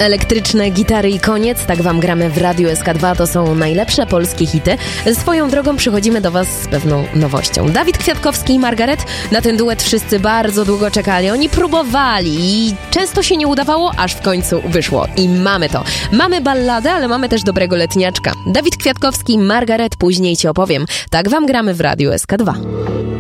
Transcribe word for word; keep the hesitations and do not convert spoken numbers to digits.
Elektryczne gitary i koniec, tak wam gramy w Radiu S K dwa, to są najlepsze polskie hity. Swoją drogą przychodzimy do was z pewną nowością. Dawid Kwiatkowski i Margaret, na ten duet wszyscy bardzo długo czekali, oni próbowali i często się nie udawało, aż w końcu wyszło. I mamy to. Mamy balladę, ale mamy też dobrego letniaczka. Dawid Kwiatkowski i Margaret, później ci opowiem. Tak wam gramy w Radiu S K dwa.